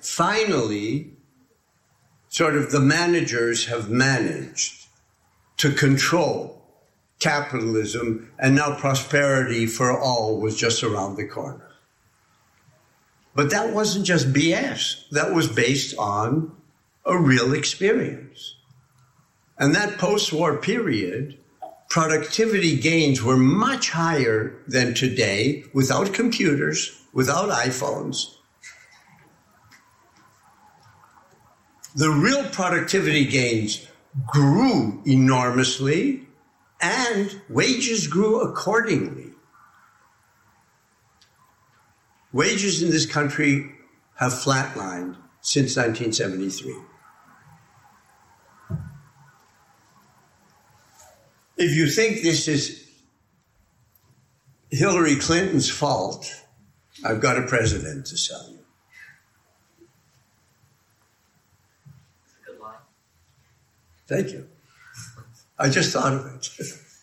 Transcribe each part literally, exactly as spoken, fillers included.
finally, sort of the managers have managed to control capitalism, and now prosperity for all was just around the corner. But that wasn't just B S. That was based on a real experience. And that post-war period, productivity gains were much higher than today without computers, without iPhones. The real productivity gains grew enormously, and wages grew accordingly. Wages in this country have flatlined since nineteen seventy-three. If you think this is Hillary Clinton's fault, I've got a president to sell you. Good line. Thank you. I just thought of it.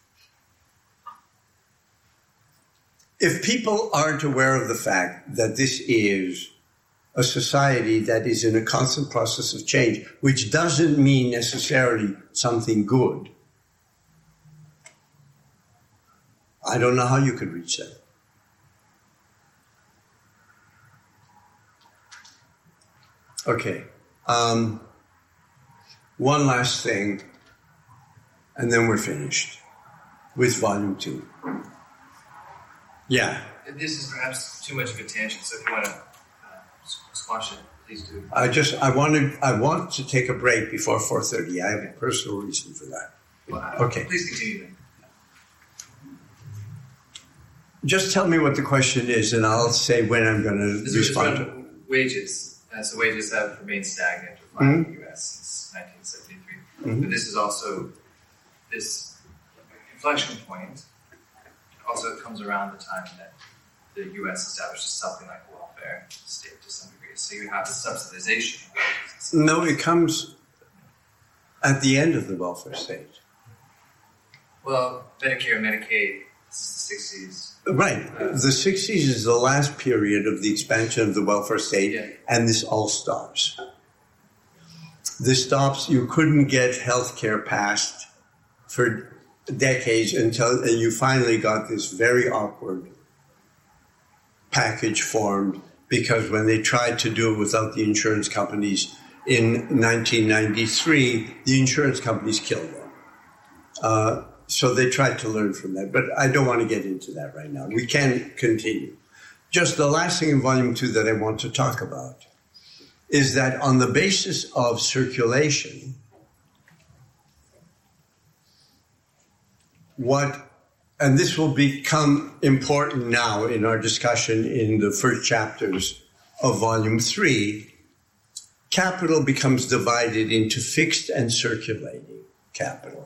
If people aren't aware of the fact that this is a society that is in a constant process of change, which doesn't mean necessarily something good, I don't know how you could reach that. Okay. Um, one last thing, and then we're finished with volume two. Yeah. This is perhaps too much of a tangent, so if you want to uh, squash it, please do. I just, I wanted, I want to take a break before four thirty. I have a personal reason for that. Well, okay. Please continue then. Just tell me what the question is, and I'll say when I'm going to this respond to it. Wages. Uh, so wages have remained stagnant or flat in the U S since nineteen seventy-three. Mm-hmm. But this is also, this inflection point also comes around the time that the U S establishes something like a welfare state to some degree. So you have the subsidization. No, it comes at the end of the welfare state. Well, Medicare and Medicaid, this is the sixties. Right. Uh, the sixties is the last period of the expansion of the welfare state, yeah. And this all stops. This stops. You couldn't get health care passed for decades until you finally got this very awkward package formed, because when they tried to do it without the insurance companies in nineteen ninety-three, the insurance companies killed them. Uh, so they tried to learn from that, but I don't want to get into that right now. We can continue. Just the last thing in volume two that I want to talk about is that on the basis of circulation, what, and this will become important now in our discussion in the first chapters of volume three, capital becomes divided into fixed and circulating capital.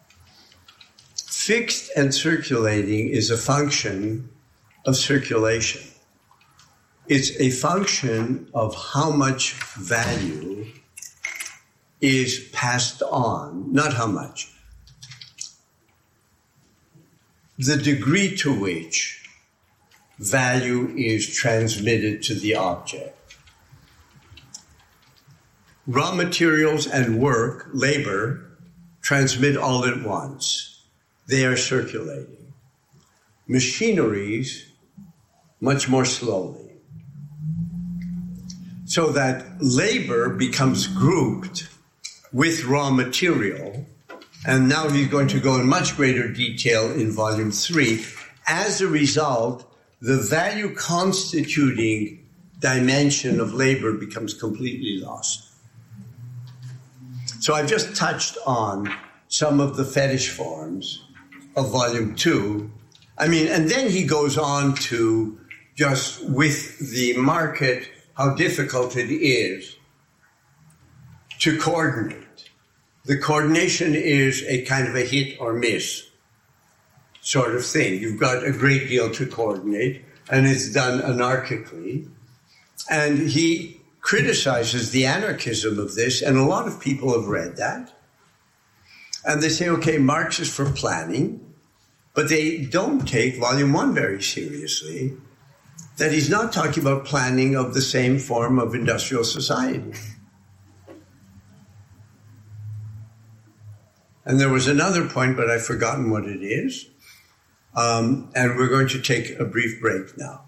Fixed and circulating is a function of circulation. It's a function of how much value is passed on, not how much. The degree to which value is transmitted to the object. Raw materials and work, labor, transmit all at once. They are circulating. Machineries, much more slowly. So that labor becomes grouped with raw material, and now he's going to go in much greater detail in volume three. As a result, the value constituting dimension of labor becomes completely lost. So I've just touched on some of the fetish forms of volume two. I mean, and then he goes on to just with the market, how difficult it is to coordinate. The coordination is a kind of a hit or miss sort of thing. You've got a great deal to coordinate, and it's done anarchically. And he criticizes the anarchism of this, and a lot of people have read that. And they say, okay, Marx is for planning, but they don't take volume one very seriously. that he's not talking about planning of the same form of industrial society. And there was another point, but I've forgotten what it is. Um, and we're going to take a brief break now.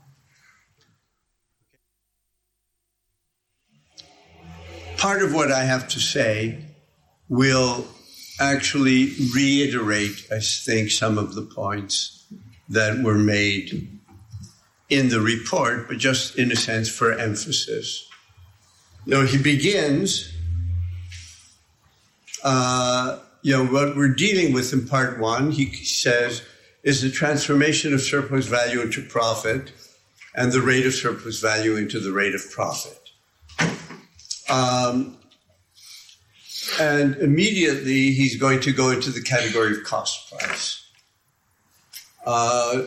Part of what I have to say will actually reiterate, I think, some of the points that were made in the report, but just in a sense for emphasis. You know, he begins, uh, you know, what we're dealing with in part one, he says, is the transformation of surplus value into profit and the rate of surplus value into the rate of profit. Um, and immediately he's going to go into the category of cost price. Uh,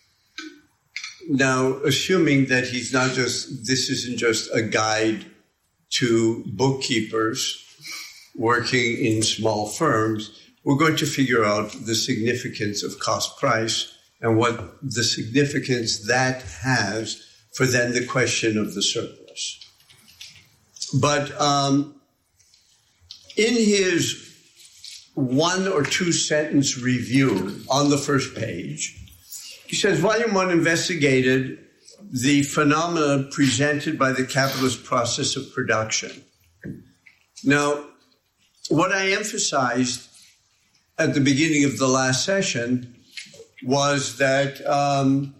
now, assuming that he's not just, this isn't just a guide to bookkeepers working in small firms, we're going to figure out the significance of cost price and what the significance that has for then the question of the surplus. But um, in his one or two sentence review on the first page, he says, Volume one investigated the phenomena presented by the capitalist process of production. Now, what I emphasized at the beginning of the last session was that um,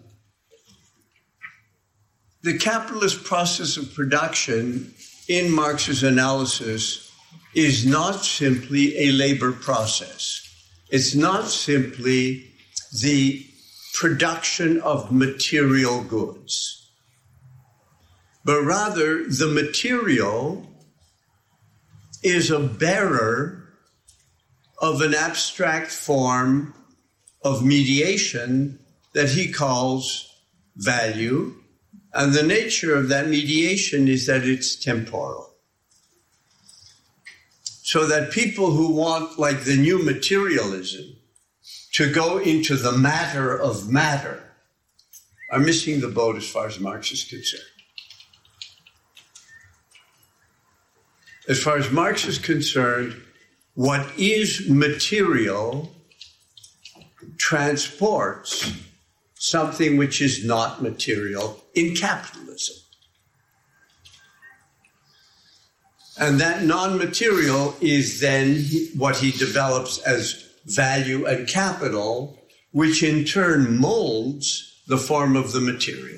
the capitalist process of production in Marx's analysis is not simply a labor process. It's not simply the production of material goods, but rather the material is a bearer of an abstract form of mediation that he calls value. And the nature of that mediation is that it's temporal. So that people who want, like the new materialism, to go into the matter of matter are missing the boat as far as Marx is concerned. As far as Marx is concerned, what is material transports something which is not material in capitalism. And that non-material is then what he develops as value and capital, which in turn molds the form of the material.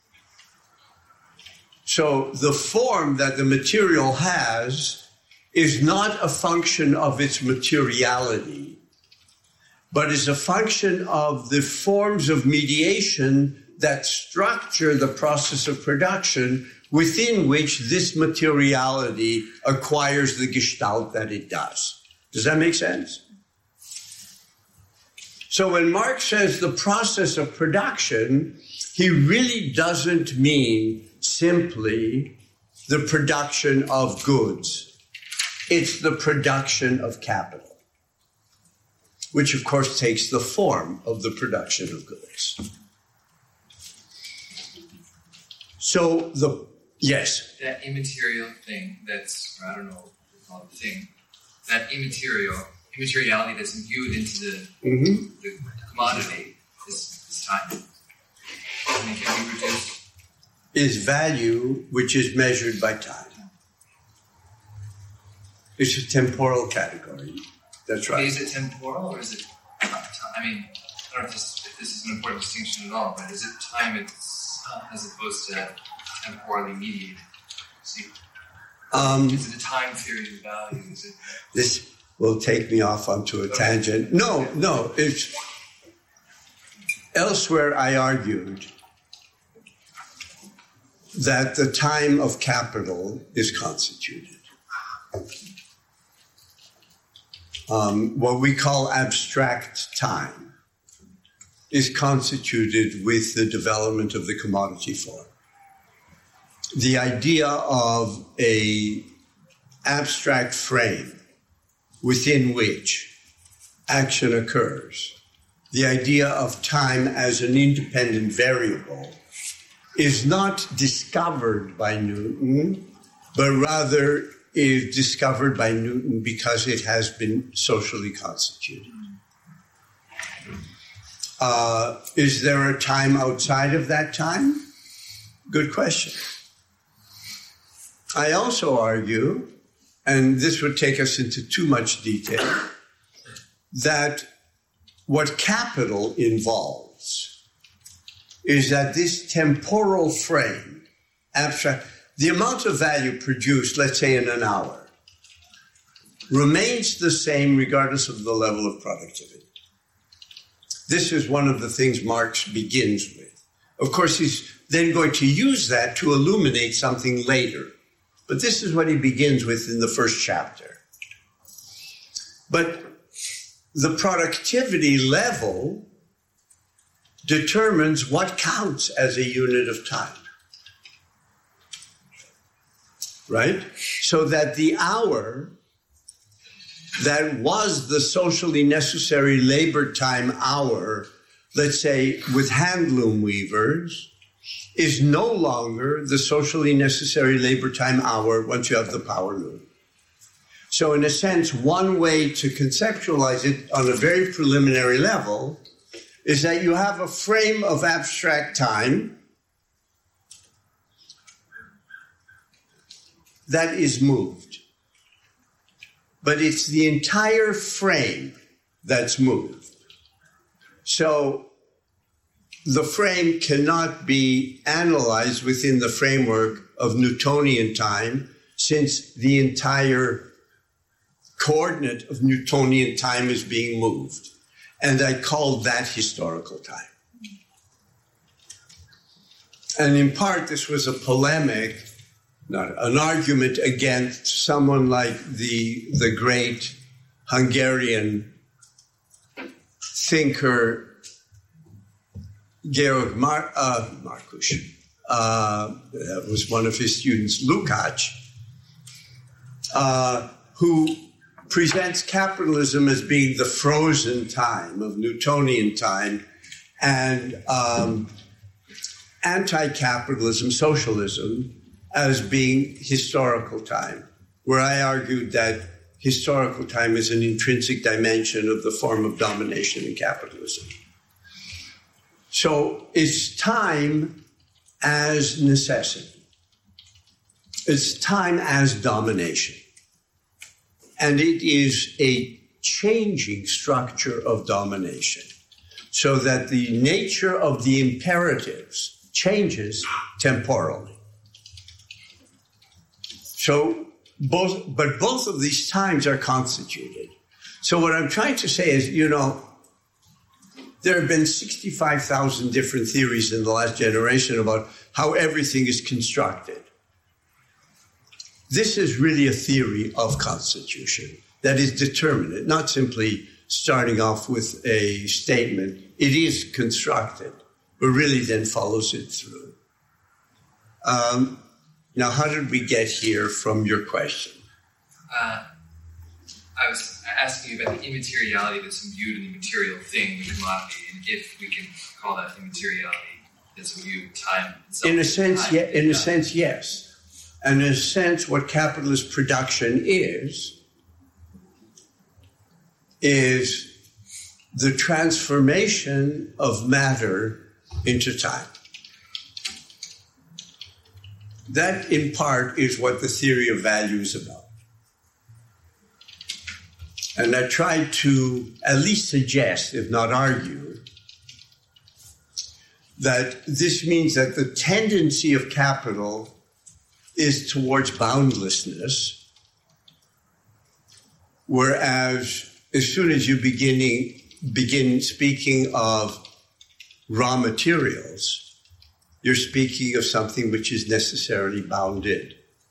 So the form that the material has is not a function of its materiality, but is a function of the forms of mediation that structure the process of production within which this materiality acquires the gestalt that it does. Does that make sense? So when Marx says the process of production, he really doesn't mean simply the production of goods. It's the production of capital, which of course takes the form of the production of goods. So the, yes? That immaterial thing that's, I don't know what to call it, thing, that immaterial, immateriality that's imbued into the, mm-hmm. the commodity is, is time. And it can be reduced. Is value which is measured by time. It's a temporal category. That's right. Is it temporal or is it time? I mean, I don't know if this, if this is an important distinction at all, but is it time it's, as opposed to temporally mediated? See, um, is it a time theory of value? Is it? This will take me off onto a tangent. No, no. It's elsewhere. I argued that the time of capital is constituted. Um, what we call abstract time is constituted with the development of the commodity form. The idea of a abstract frame within which action occurs, the idea of time as an independent variable, is not discovered by Newton, but rather is discovered by Newton because it has been socially constituted. Uh, is there a time outside of that time? Good question. I also argue, and this would take us into too much detail, that what capital involves is that this temporal frame, abstract, the amount of value produced, let's say in an hour, remains the same regardless of the level of productivity. This is one of the things Marx begins with. Of course, he's then going to use that to illuminate something later. But this is what he begins with in the first chapter. But the productivity level determines what counts as a unit of time. Right? So that the hour that was the socially necessary labor time hour, let's say with handloom weavers, is no longer the socially necessary labor time hour once you have the power loom. So in a sense, one way to conceptualize it on a very preliminary level is that you have a frame of abstract time that is moved. But it's the entire frame that's moved. So the frame cannot be analyzed within the framework of Newtonian time, since the entire coordinate of Newtonian time is being moved. And I call that historical time. And in part, this was a polemic, not an argument against someone like the, the great Hungarian thinker Georg Mar- uh, Marcus. Uh, that was one of his students, Lukács, uh, who presents capitalism as being the frozen time of Newtonian time, and um, anti-capitalism, socialism, as being historical time, where I argued that historical time is an intrinsic dimension of the form of domination in capitalism. So it's time as necessity. It's time as domination. And it is a changing structure of domination, so that the nature of the imperatives changes temporally. So both, but both of these times are constituted. So what I'm trying to say is, you know, there have been sixty-five thousand different theories in the last generation about how everything is constructed. This is really a theory of constitution that is determinate, not simply starting off with a statement. It is constructed, but really then follows it through. Um, now, how did we get here from your question? Uh, I was asking you about the immateriality that's imbued in the material thing, the commodity, and if we can call that immateriality that's imbued time itself. In a sense, time, yeah. In a time. sense, yes. And in a sense, what capitalist production is, is the transformation of matter into time. That, in part, is what the theory of value is about. And I tried to at least suggest, if not argue, that this means that the tendency of capital is towards boundlessness, whereas as soon as you beginning, begin speaking of raw materials, you're speaking of something which is necessarily bounded.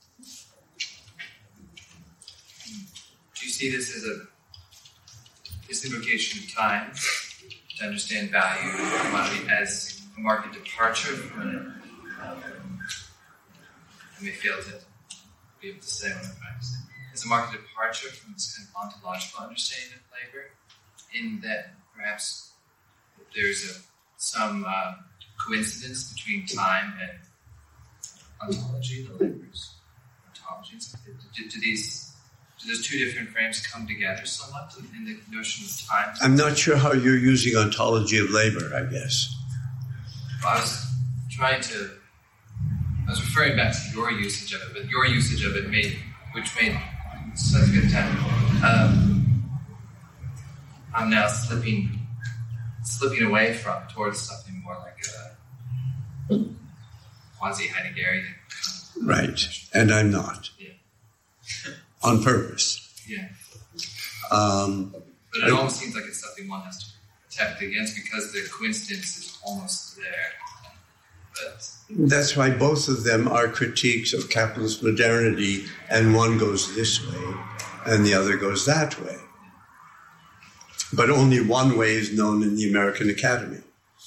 Do you see this as a this invocation of time to understand value of commodity as a market departure from it? Um, I may fail to be able to say what I'm trying to say. As a market departure from this kind of ontological understanding of labor, in that perhaps there's a, some uh, coincidence between time and ontology, the labor's ontology? Do, do these, do those two different frames come together somewhat in the notion of time? I'm not sure how you're using ontology of labor, I guess. Well, I was trying to, I was referring back to your usage of it, but your usage of it made, which made such a good time. Um, I'm now slipping, slipping away from towards something more like a quasi-Heideggerian. Right, and I'm not. Yeah. On purpose. Yeah. Um, but it almost seems like it's something one has to protect against because the coincidence is almost there. But that's why both of them are critiques of capitalist modernity, and one goes this way and the other goes that way. But only one way is known in the American Academy.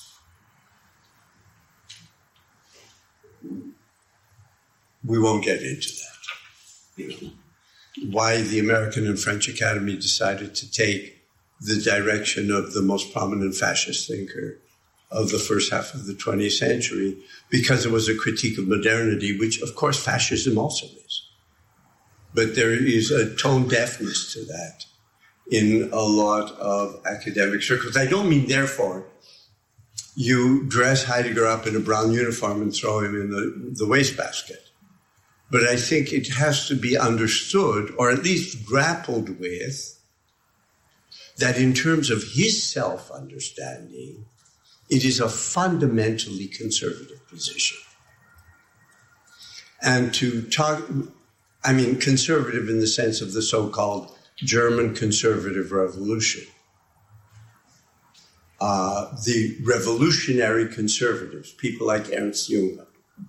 We won't get into that. You know, why the American and French Academy decided to take the direction of the most prominent fascist thinker of the first half of the twentieth century, because it was a critique of modernity, which of course fascism also is. But there is a tone deafness to that in a lot of academic circles. I don't mean, therefore, you dress Heidegger up in a brown uniform and throw him in the, the wastebasket. But I think it has to be understood, or at least grappled with, that in terms of his self-understanding, it is a fundamentally conservative position. And to talk, I mean, conservative in the sense of the so-called German conservative revolution. Uh, the revolutionary conservatives, people like Ernst Jünger.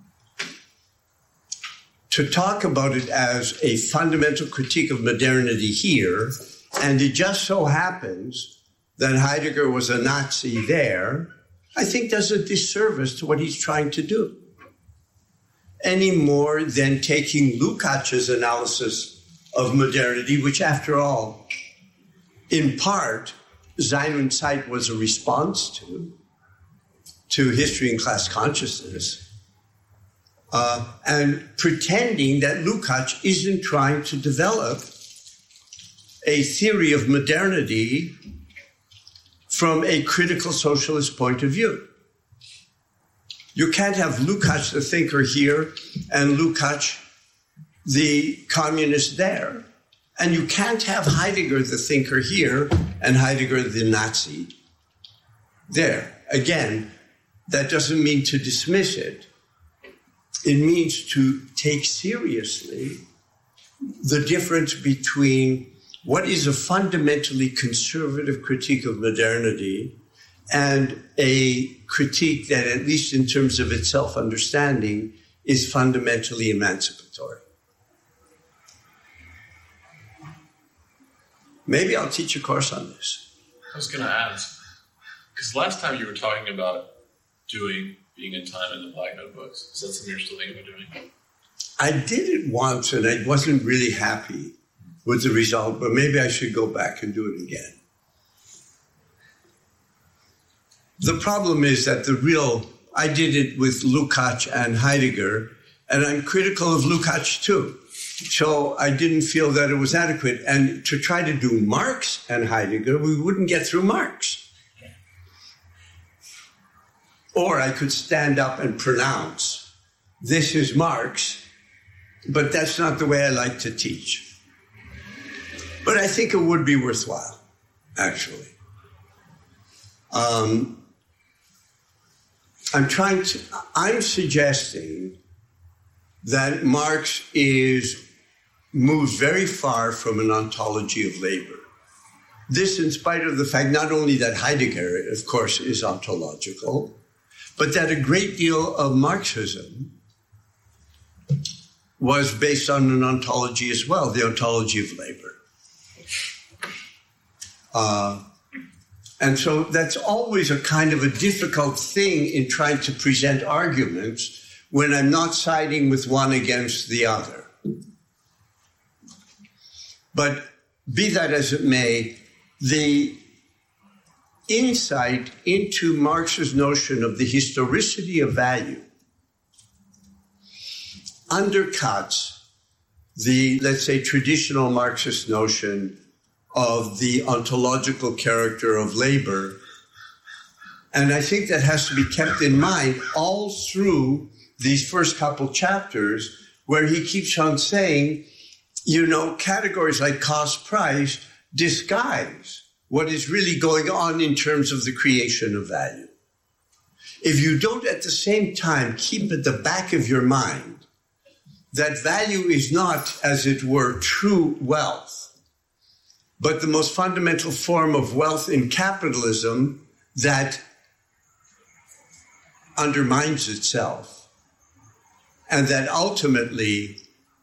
To talk about it as a fundamental critique of modernity here, and it just so happens that Heidegger was a Nazi there, I think does a disservice to what he's trying to do. Any more than taking Lukács's analysis of modernity, which after all, in part, Sein und Zeit was a response to, to history and class consciousness, uh, and pretending that Lukács isn't trying to develop a theory of modernity from a critical socialist point of view. You can't have Lukács the thinker here and Lukács the communist there. And you can't have Heidegger the thinker here and Heidegger the Nazi there. Again, that doesn't mean to dismiss it. It means to take seriously the difference between what is a fundamentally conservative critique of modernity and a critique that, at least in terms of its self-understanding, is fundamentally emancipatory. Maybe I'll teach a course on this. I was going to ask, because last time you were talking about doing Being in Time in the Black Notebooks. Is that something you're still thinking about doing? I did it once and I wasn't really happy with the result, but maybe I should go back and do it again. The problem is that the real, I did it with Lukács and Heidegger, and I'm critical of Lukács too. So I didn't feel that it was adequate. And to try to do Marx and Heidegger, we wouldn't get through Marx. Or I could stand up and pronounce, this is Marx, but that's not the way I like to teach. But I think it would be worthwhile, actually. Um, I'm trying to, I'm suggesting that Marx is, moves very far from an ontology of labor. This in spite of the fact not only that Heidegger, of course, is ontological, but that a great deal of Marxism was based on an ontology as well, the ontology of labor. Uh, and so that's always a kind of a difficult thing in trying to present arguments when I'm not siding with one against the other. But be that as it may, the insight into Marx's notion of the historicity of value undercuts the, let's say, traditional Marxist notion of the ontological character of labor. And I think that has to be kept in mind all through these first couple chapters, where he keeps on saying, you know, categories like cost price disguise what is really going on in terms of the creation of value. If you don't at the same time keep at the back of your mind that value is not, as it were, true wealth, but the most fundamental form of wealth in capitalism that undermines itself, and that ultimately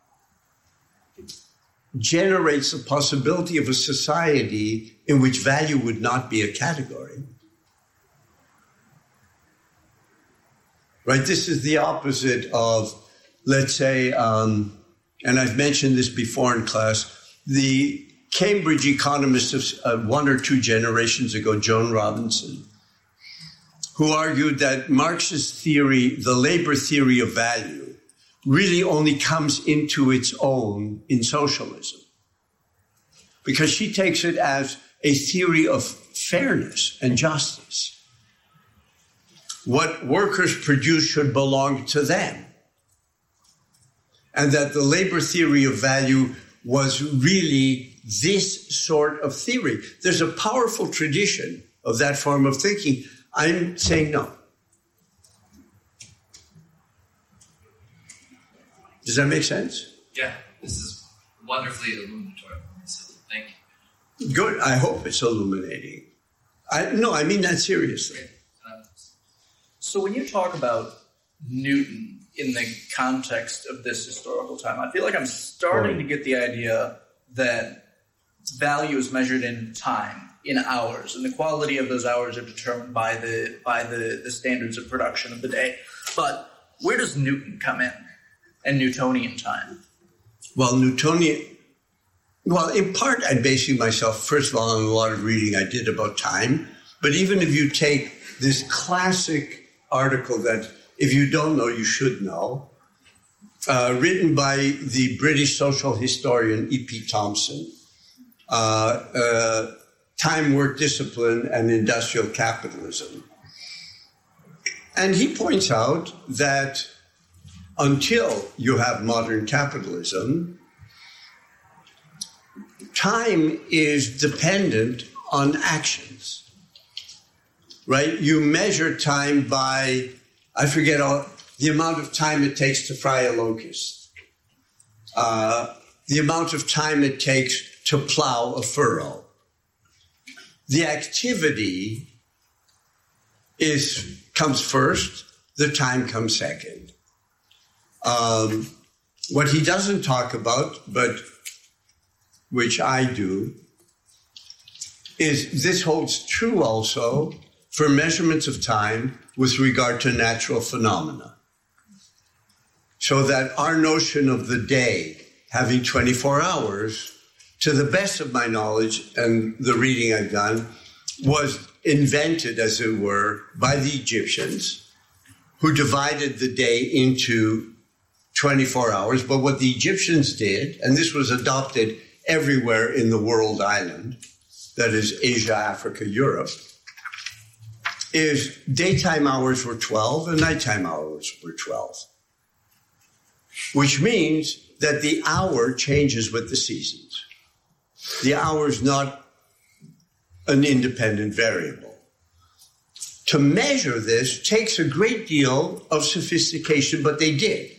generates the possibility of a society in which value would not be a category. Right? This is the opposite of, let's say, um, and I've mentioned this before in class, the Cambridge economist of uh, one or two generations ago, Joan Robinson, who argued that Marx's theory, the labor theory of value, really only comes into its own in socialism, because she takes it as a theory of fairness and justice. What workers produce should belong to them. And that the labor theory of value was really this sort of theory. There's a powerful tradition of that form of thinking. I'm saying no. Does that make sense? Yeah, this is wonderfully illuminatory for me, so thank you. Good. I hope it's illuminating. I, no, I mean that seriously. Um, So when you talk about Newton in the context of this historical time, I feel like I'm starting to get the idea that value is measured in time, in hours, and the quality of those hours are determined by the by the, the standards of production of the day. But where does Newton come in, and Newtonian time? Well, Newtonian, well, in part, I'm basing myself, first of all, on a lot of reading I did about time. But even if you take this classic article that, if you don't know, you should know, uh, written by the British social historian E P Thompson, uh, uh, Time, Work, Discipline, and Industrial Capitalism. And he points out that until you have modern capitalism, time is dependent on actions, right? You measure time by, I forget all, the amount of time it takes to fry a locust, uh, the amount of time it takes to plow a furrow. The activity is comes first, the time comes second. Um, what he doesn't talk about, but which I do, is this holds true also for measurements of time with regard to natural phenomena. So that our notion of the day having twenty-four hours, to the best of my knowledge and the reading I've done, was invented, as it were, by the Egyptians, who divided the day into twenty-four hours. But what the Egyptians did, and this was adopted everywhere in the world island, that is Asia, Africa, Europe, is daytime hours were twelve and nighttime hours were twelve, which means that the hour changes with the seasons. The hour is not an independent variable. To measure this takes a great deal of sophistication, but they did.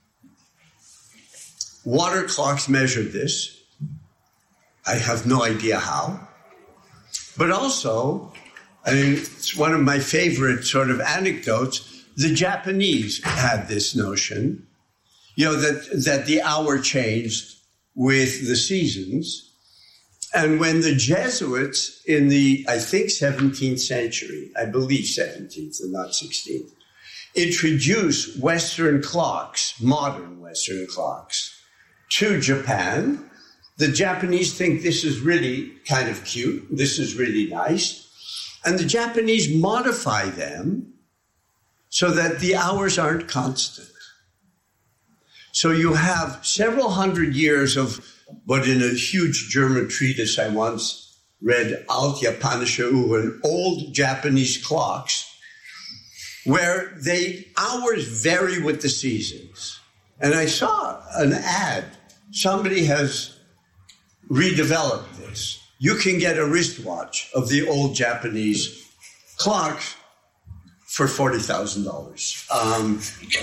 Water clocks measured this. I have no idea how. But also, I mean, it's one of my favorite sort of anecdotes, the Japanese had this notion, you know, that, that the hour changed with the seasons. And when the Jesuits in the, I think, seventeenth century, I believe seventeenth and not sixteenth, introduced Western clocks, modern Western clocks, to Japan, the Japanese think this is really kind of cute, this is really nice. And the Japanese modify them so that the hours aren't constant. So you have several hundred years of what in a huge German treatise I once read, Alt Japanische Uhren, old Japanese clocks, where they hours vary with the seasons. And I saw an ad. Somebody has redeveloped this. You can get a wristwatch of the old Japanese clocks for forty thousand dollars. Um,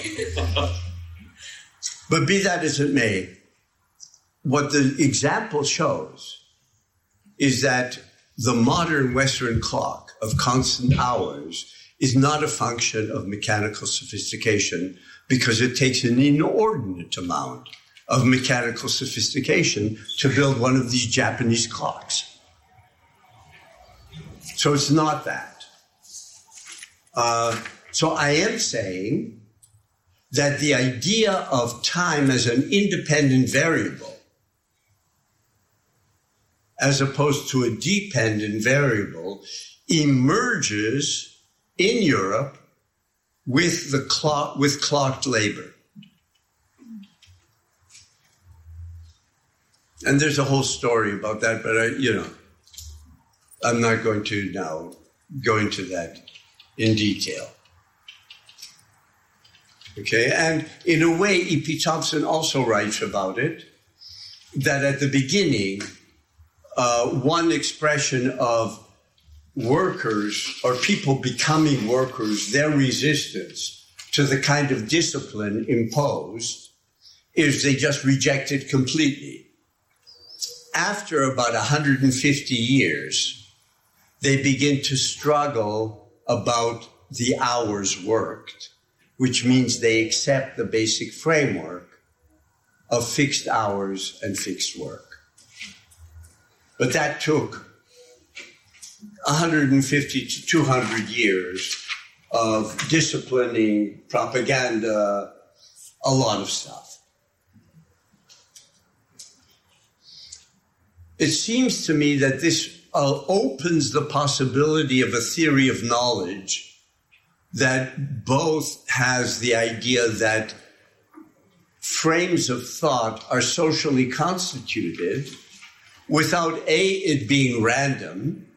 but be that as it may, what the example shows is that the modern Western clock of constant hours is not a function of mechanical sophistication, because it takes an inordinate amount of mechanical sophistication to build one of these Japanese clocks. So it's not that. Uh, so I am saying that the idea of time as an independent variable, as opposed to a dependent variable, emerges in Europe with the clock, with clocked labor. And there's a whole story about that, but I, you know, I'm not going to now go into that in detail. Okay, and in a way, E P Thompson also writes about it, that at the beginning, uh, one expression of workers or people becoming workers, their resistance to the kind of discipline imposed is they just reject it completely. After about one hundred fifty years, they begin to struggle about the hours worked, which means they accept the basic framework of fixed hours and fixed work. But that took one hundred fifty to two hundred years of disciplining, propaganda, a lot of stuff. It seems to me that this uh, opens the possibility of a theory of knowledge that both has the idea that frames of thought are socially constituted without A, it being random,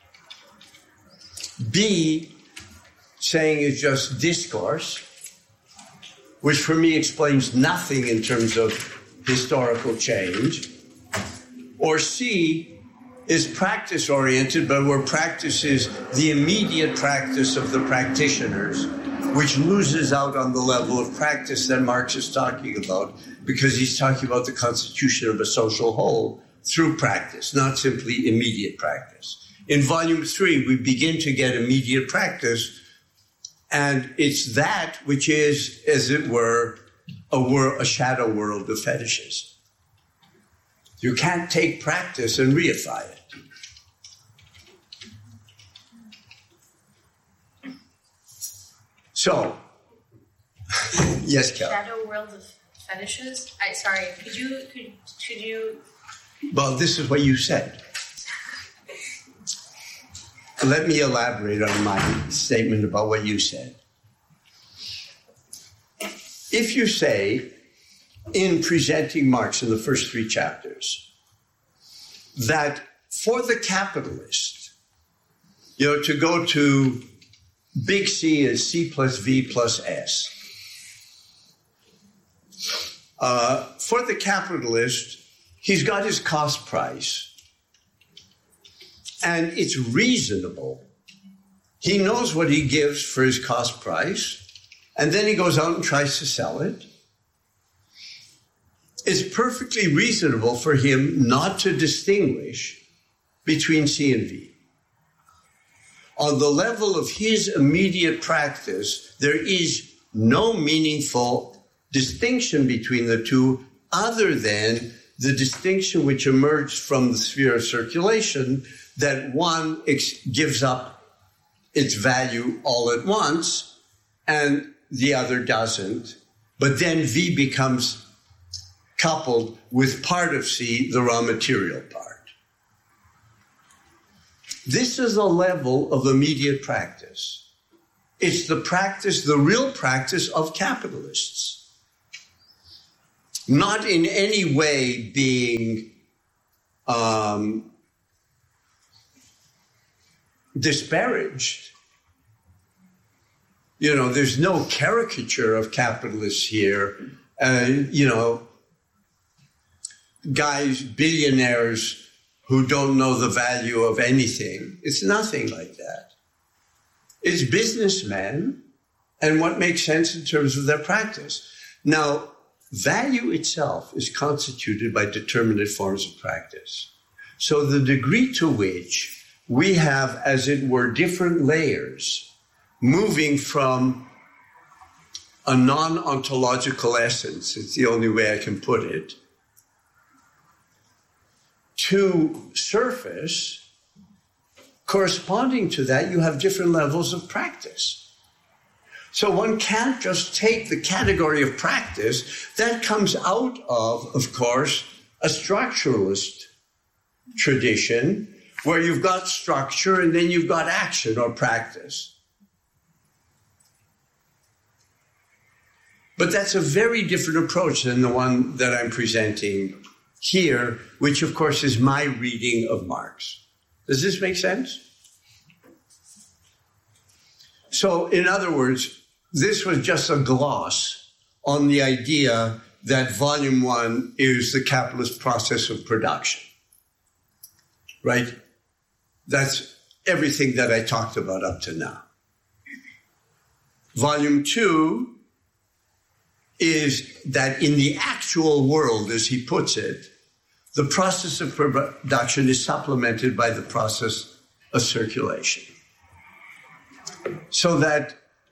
B, saying it's just discourse, which for me explains nothing in terms of historical change, or C, is practice-oriented, but where practice is the immediate practice of the practitioners, which loses out on the level of practice that Marx is talking about, because he's talking about the constitution of a social whole through practice, not simply immediate practice. In volume three, we begin to get immediate practice, and it's that which is, as it were, a, wor- a shadow world of fetishes. You can't take practice and reify it. So, yes, Cal. Shadow world of fetishes. I sorry. Could you could could you? Well, this is what you said. Let me elaborate on my statement about what you said. If you say, in presenting Marx in the first three chapters, that for the capitalist, you know, to go to big C is C plus V plus S. Uh, for the capitalist, he's got his cost price, and it's reasonable. He knows what he gives for his cost price, and then he goes out and tries to sell it. It's perfectly reasonable for him not to distinguish between C and V. On the level of his immediate practice, there is no meaningful distinction between the two other than the distinction which emerged from the sphere of circulation, that one ex- gives up its value all at once and the other doesn't. But then V becomes coupled with part of C, the raw material part. This is a level of immediate practice. It's the practice, the real practice of capitalists. Not in any way being um, disparaged. You know, there's no caricature of capitalists here. Uh, you know, guys, billionaires who don't know the value of anything. It's nothing like that. It's businessmen and what makes sense in terms of their practice. Now, value itself is constituted by determinate forms of practice. So the degree to which we have, as it were, different layers moving from a non-ontological essence, it's the only way I can put it, to surface, corresponding to that, you have different levels of practice. So one can't just take the category of practice that comes out of, of course, a structuralist tradition where you've got structure and then you've got action or practice. But that's a very different approach than the one that I'm presenting here, which of course is my reading of Marx. Does this make sense? So in other words, this was just a gloss on the idea that volume one is the capitalist process of production, right? That's everything that I talked about up to now. Volume two is that in the actual world, as he puts it, the process of production is supplemented by the process of circulation. So that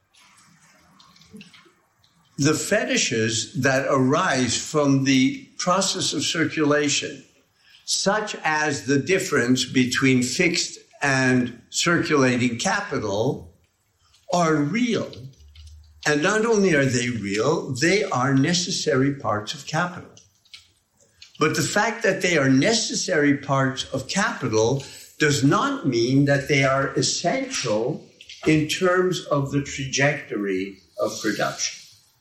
the fetishes that arise from the process of circulation, such as the difference between fixed and circulating capital, are real. And not only are they real, they are necessary parts of capital. But the fact that they are necessary parts of capital does not mean that they are essential in terms of the trajectory of production.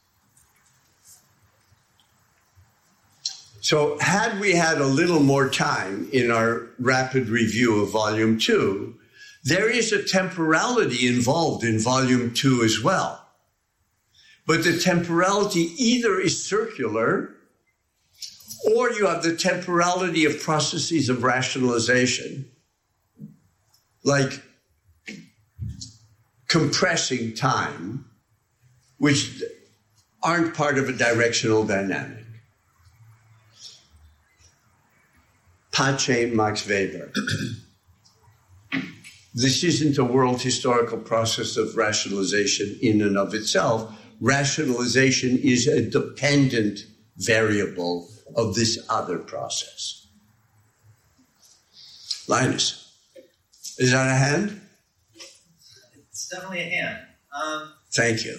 So had we had a little more time in our rapid review of volume two, there is a temporality involved in volume two as well. But the temporality either is circular, or you have the temporality of processes of rationalization, like compressing time, which aren't part of a directional dynamic. Pace Max Weber. This isn't a world historical process of rationalization in and of itself. Rationalization is a dependent variable of this other process. Linus, is that a hand? It's definitely a hand. Um, Thank you.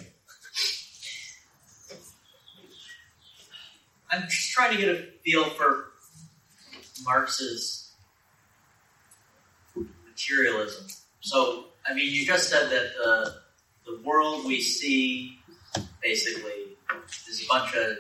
I'm just trying to get a feel for Marx's materialism. So, I mean, you just said that the the world we see basically is a bunch of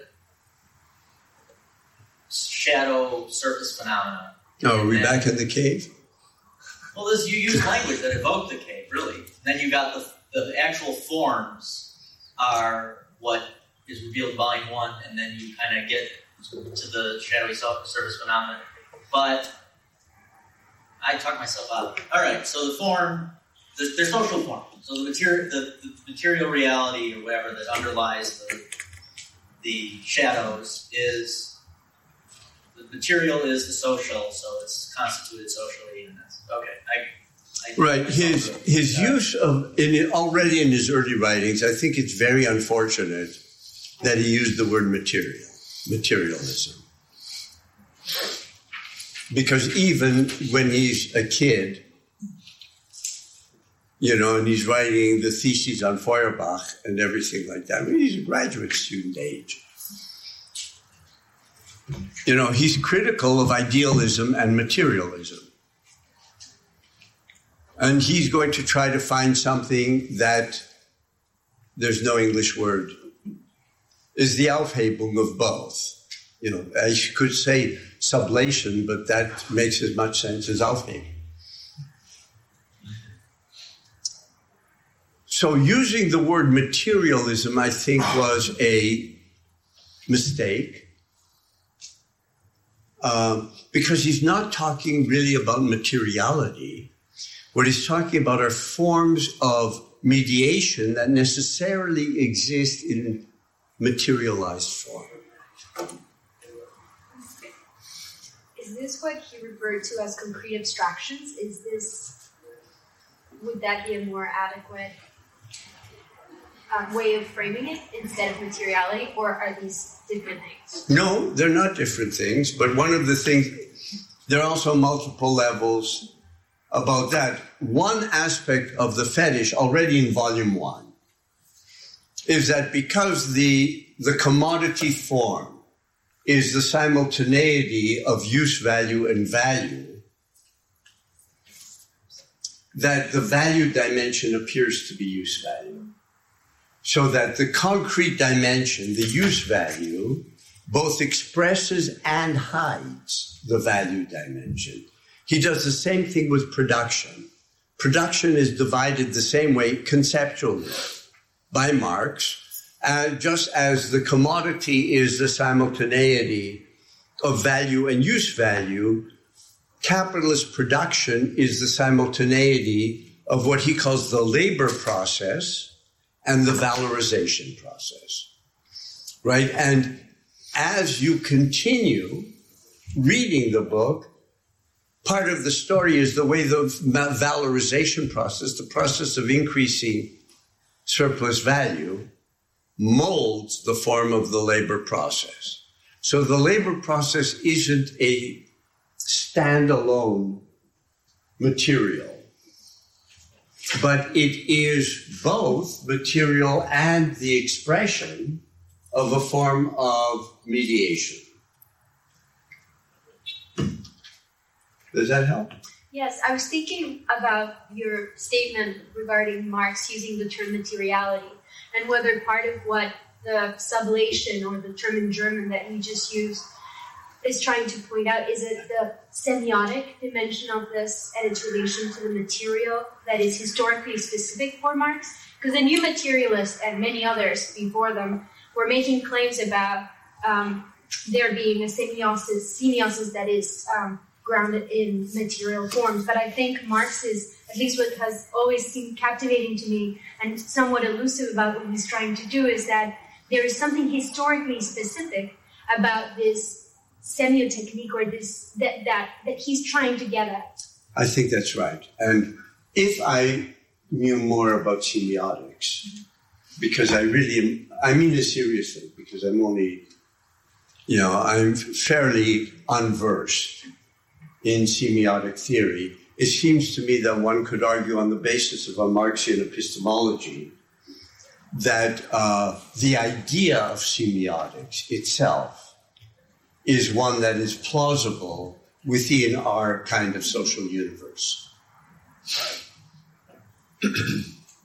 shadow surface phenomena. Oh, are we And- back in the cave? Well, this, you use language that evoke the cave, really. Then you got the the actual forms are what is revealed in volume one, and then you kind of get to the shadowy surface phenomena. But I talked myself out. All right, so the form, the, they're social form. So the material, the, the material reality or whatever that underlies the the shadows is the material is the social, so it's constituted socially, and that's okay. I, I Right. His his use of in already in his early writings, I think it's very unfortunate that he used the word material, materialism. Because even when he's a kid, you know, and he's writing the theses on Feuerbach and everything like that, I mean, he's a graduate student age. You know, he's critical of idealism and materialism. And he's going to try to find something that there's no English word, is the Aufhebung of both. You know, I could say sublation, but that makes as much sense as Aufhebung. So using the word materialism, I think, was a mistake, uh, because he's not talking really about materiality. What he's talking about are forms of mediation that necessarily exist in materialized form. Is this what he referred to as concrete abstractions? Is this, would that be a more adequate um, way of framing it instead of materiality, or are these different things? No, they're not different things, but one of the things, there are also multiple levels about that. One aspect of the fetish already in volume one is that because the, the commodity form is the simultaneity of use value and value, that the value dimension appears to be use value. So that the concrete dimension, the use value, both expresses and hides the value dimension. He does the same thing with production. Production is divided the same way conceptually by Marx, and just as the commodity is the simultaneity of value and use value, capitalist production is the simultaneity of what he calls the labor process and the valorization process, right? And as you continue reading the book, part of the story is the way the valorization process, the process of increasing surplus value, molds the form of the labor process. So the labor process isn't a standalone material, but it is both material and the expression of a form of mediation. Does that help? Yes, I was thinking about your statement regarding Marx using the term materiality, and whether part of what the sublation, or the term in German that you just used, is trying to point out. Is it the semiotic dimension of this and its relation to the material that is historically specific for Marx? Because the new materialists and many others before them were making claims about um, there being a semiosis, semiosis that is um, grounded in material forms. But I think Marx is, at least what has always seemed captivating to me and somewhat elusive about what he's trying to do, is that there is something historically specific about this semiotechnique, or this that, that that he's trying to get at. I think that's right. And if I knew more about semiotics, because I really am, I mean this seriously, because I'm only, you know, I'm fairly unversed in semiotic theory. It seems to me that one could argue on the basis of a Marxian epistemology that uh, the idea of semiotics itself is one that is plausible within our kind of social universe. You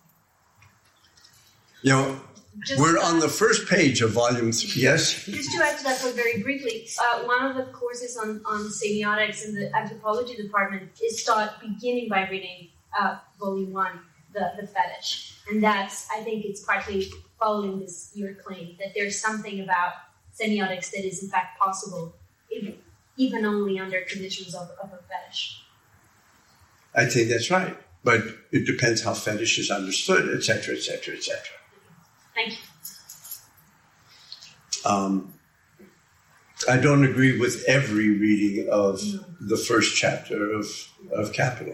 know, Just, we're uh, on the first page of volume three. Yes? Just to add to that point very briefly, uh, one of the courses on, on semiotics in the anthropology department is taught beginning by reading uh, volume one, the, the fetish. And that's, I think it's partly following this, your claim, that there's something about semiotics that is in fact possible, even, even only under conditions of, of a fetish. I think that's right. But it depends how fetish is understood, et cetera, et cetera, et cetera. Thank you. Um, I don't agree with every reading of the first chapter of, of Capital.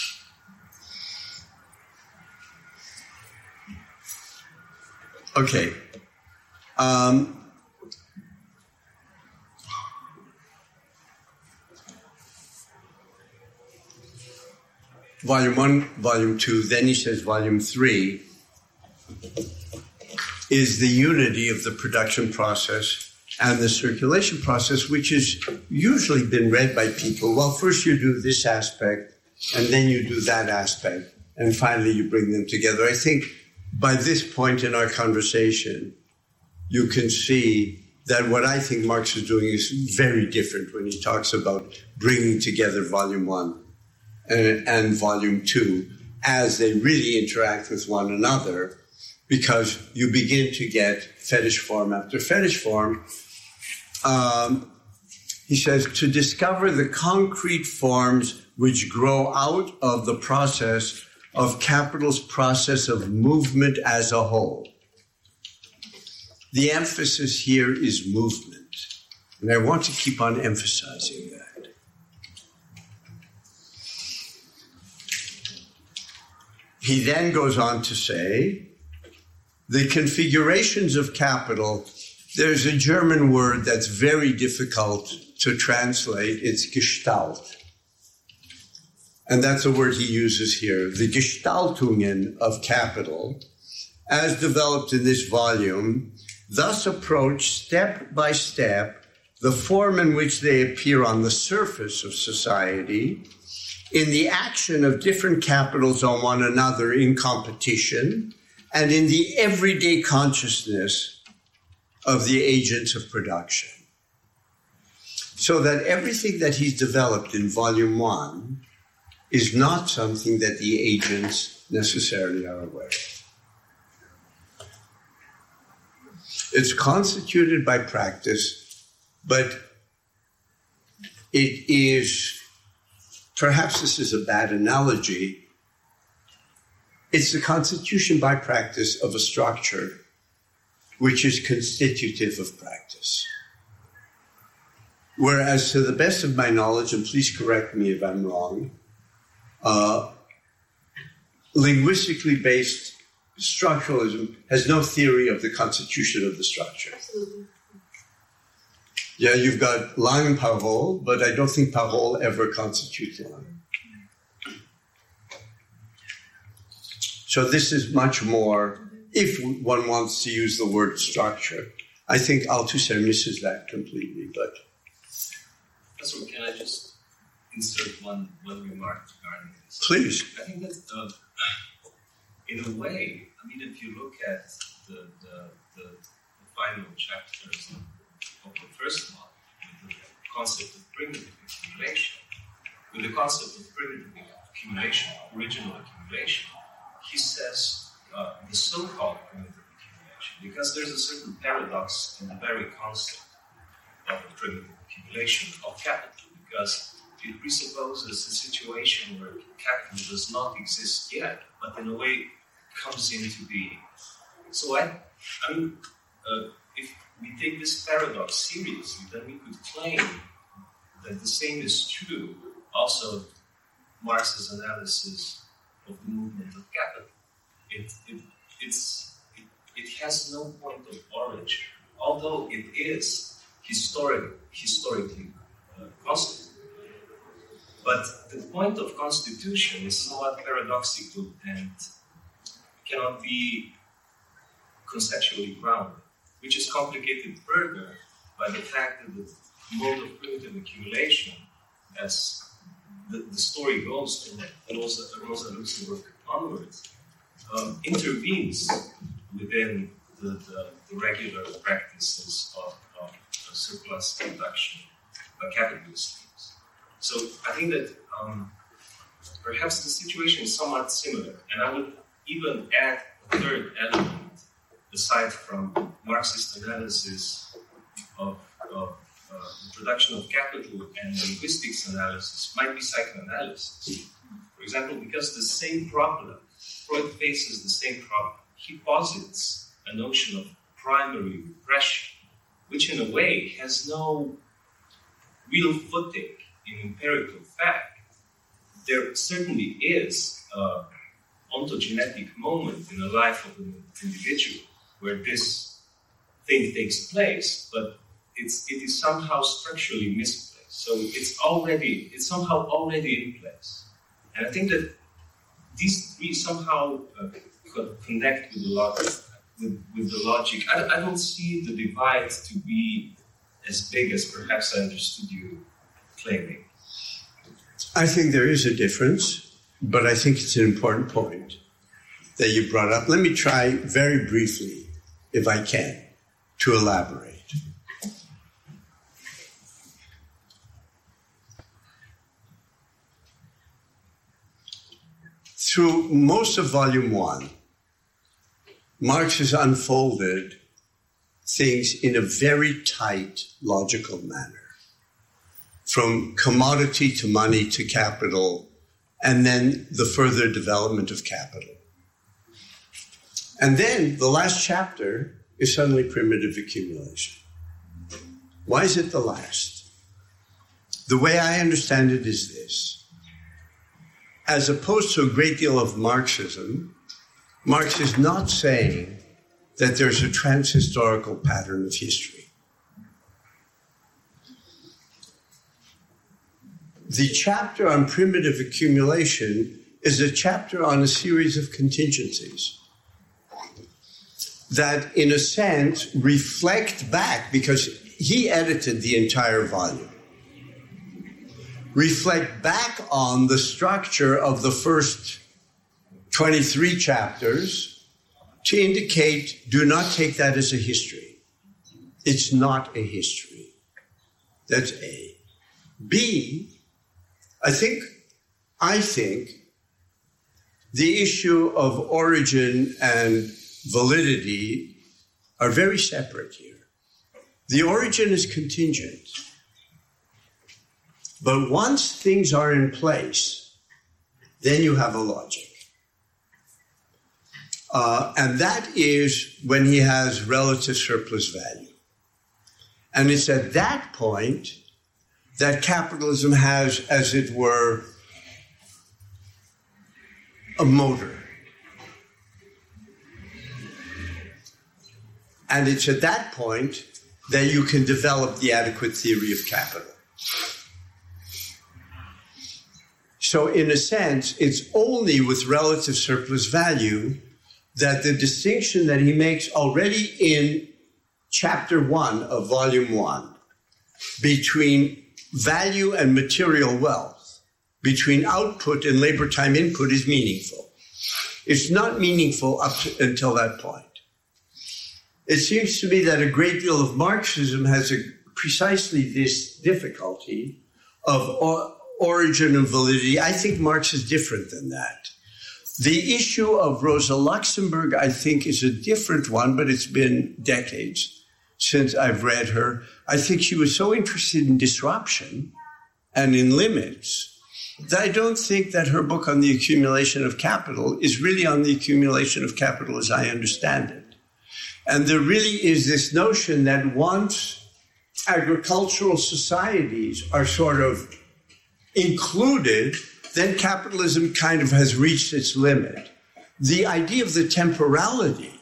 Okay. Um, volume one, volume two, then he says volume three is the unity of the production process and the circulation process, which has usually been read by people. Well, first you do this aspect, And then you do that aspect, and finally you bring them together. I think by this point in our conversation, you can see that what I think Marx is doing is very different when he talks about bringing together volume one and, and volume two as they really interact with one another, because you begin to get fetish form after fetish form. Um, he says, to discover the concrete forms which grow out of the process of capital's process of movement as a whole. The emphasis here is movement, and I want to keep on emphasizing that. He then goes on to say, the configurations of capital, there's a German word that's very difficult to translate, it's Gestalt. And that's a word he uses here. The Gestaltungen of capital, as developed in this volume, thus approach step by step the form in which they appear on the surface of society, in the action of different capitals on one another in competition, and in the everyday consciousness of the agents of production. So that everything that he's developed in volume one is not something that the agents necessarily are aware of. It's constituted by practice, but it is, perhaps this is a bad analogy, it's the constitution by practice of a structure which is constitutive of practice. Whereas, to the best of my knowledge, and please correct me if I'm wrong, uh, linguistically based structuralism has no theory of the constitution of the structure. Absolutely. Yeah, you've got langue and parole, but I don't think parole ever constitutes langue. So this is much more, if one wants to use the word structure. I think Althusser misses that completely, but... Professor, can I just insert one, one remark regarding this? Please. I think that, uh, in a way, I mean, if you look at the, the, the, the final chapters of the first one, with the concept of primitive accumulation, with the concept of primitive accumulation, original accumulation, he says uh, the so-called primitive accumulation, because there's a certain paradox in the very concept of the primitive accumulation of capital, because it presupposes a situation where capital does not exist yet, but in a way comes into being. So I, I mean, uh, if we take this paradox seriously, then we could claim that the same is true also of Marx's analysis of the movement of capital. It, it, it's, it, it has no point of origin, although it is historic, historically uh, constituted. But the point of constitution is somewhat paradoxical and cannot be conceptually grounded, which is complicated further by the fact that the mode of primitive accumulation, as the, the story goes from Rosa, Rosa Luxemburg onwards, um, intervenes within the, the, the regular practices of, of, of surplus production by capitalist schemes. So I think that um, perhaps the situation is somewhat similar, and I would even add a third element aside from Marxist analysis of, of uh, the production of capital and linguistics analysis might be psychoanalysis. For example, because the same problem, Freud faces the same problem. He posits a notion of primary repression, which in a way has no real footing in empirical fact. There certainly is an ontogenetic moment in the life of an individual where this thing takes place, but it's, it is somehow structurally misplaced. So it's already, it's somehow already in place. And I think that these three somehow uh, connect with the logic. With, with the logic. I, I don't see the divide to be as big as perhaps I understood you claiming. I think there is a difference, but I think it's an important point that you brought up. Let me try very briefly, if I can, to elaborate. Through most of volume one, Marx has unfolded things in a very tight, logical manner. From commodity to money to capital, and then the further development of capital. And then the last chapter is suddenly primitive accumulation. Why is it the last? The way I understand it is this. As opposed to a great deal of Marxism, Marx is not saying that there's a transhistorical pattern of history. The chapter on primitive accumulation is a chapter on a series of contingencies that, in a sense, reflect back, because he edited the entire volume, reflect back on the structure of the first twenty-three chapters to indicate, do not take that as a history. It's not a history. That's A. B, I think, I think the issue of origin and validity are very separate here. The origin is contingent. But once things are in place, then you have a logic. Uh, and that is when he has relative surplus value. And it's at that point that capitalism has, as it were, a motor. And it's at that point that you can develop the adequate theory of capital. So in a sense, it's only with relative surplus value that the distinction that he makes already in chapter one of volume one between value and material wealth, between output and labor time input, is meaningful. It's not meaningful up to, until that point. It seems to me that a great deal of Marxism has a, precisely this difficulty of or, origin and validity. I think Marx is different than that. The issue of Rosa Luxemburg, I think, is a different one, but it's been decades since I've read her. I think she was so interested in disruption and in limits that I don't think that her book on the accumulation of capital is really on the accumulation of capital as I understand it. And there really is this notion that once agricultural societies are sort of included, then capitalism kind of has reached its limit. The idea of the temporality,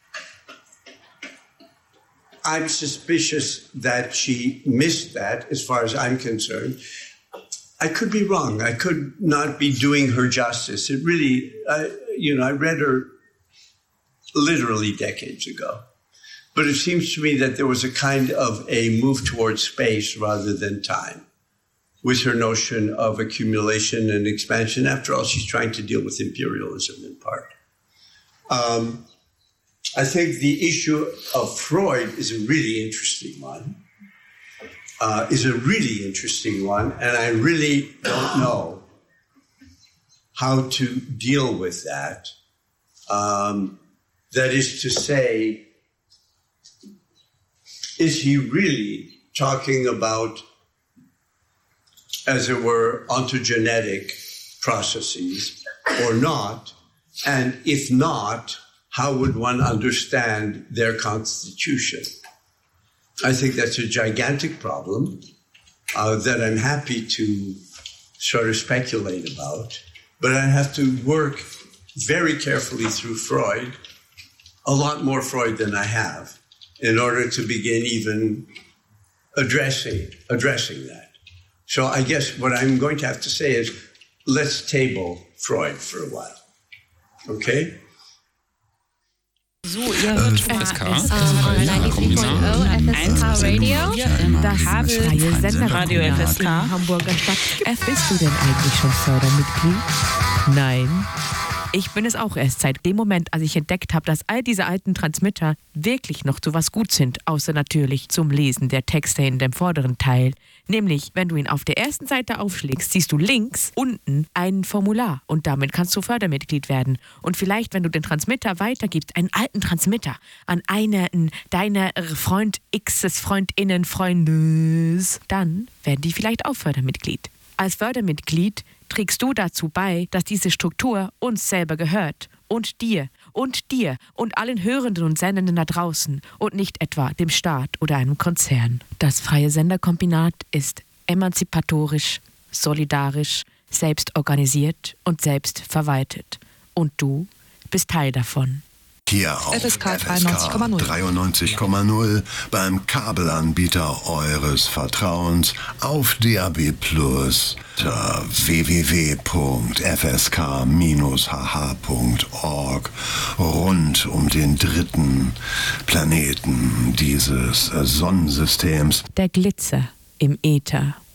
I'm suspicious that she missed that as far as I'm concerned. I could be wrong. I could not be doing her justice. It really, I, you know, I read her literally decades ago. But it seems to me that there was a kind of a move towards space rather than time with her notion of accumulation and expansion. After all, she's trying to deal with imperialism in part. Um, I think the issue of Freud is a really interesting one, uh, is a really interesting one, and I really don't know how to deal with that. Um, that is to say, is he really talking about, as it were, ontogenetic processes or not? And if not, how would one understand their constitution? I think that's a gigantic problem uh, that I'm happy to sort of speculate about, but I have to work very carefully through Freud, a lot more Freud than I have, in order to begin even addressing addressing that. So I guess what I'm going to have to say is, let's table Freud for a while, okay? So, ihr hört F S K. F S K Radio. Das freie Sender Radio F S K. Hamburger Stadt. Bist du denn eigentlich schon Fördermitglied? Nein. Ich bin es auch erst seit dem Moment, als ich entdeckt habe, dass all diese alten Transmitter wirklich noch zu was gut sind, außer natürlich zum Lesen der Texte in dem vorderen Teil. Nämlich, wenn du ihn auf der ersten Seite aufschlägst, siehst du links unten ein Formular und damit kannst du Fördermitglied werden. Und vielleicht, wenn du den Transmitter weitergibst, einen alten Transmitter an einen deiner Freund X's Freundinnen, Freundes, dann werden die vielleicht auch Fördermitglied. Als Fördermitglied trägst du dazu bei, dass diese Struktur uns selber gehört und dir und dir und allen Hörenden und Sendenden da draußen und nicht etwa dem Staat oder einem Konzern. Das freie Senderkombinat ist emanzipatorisch, solidarisch, selbst organisiert und selbst verwaltet. Und du bist Teil davon. Hier auf F S K F S K dreiundneunzig Komma null beim Kabelanbieter eures Vertrauens auf D A B Plus unter w w w punkt f s k dash h h punkt org rund um den dritten Planeten dieses Sonnensystems. Der Glitzer im Äther.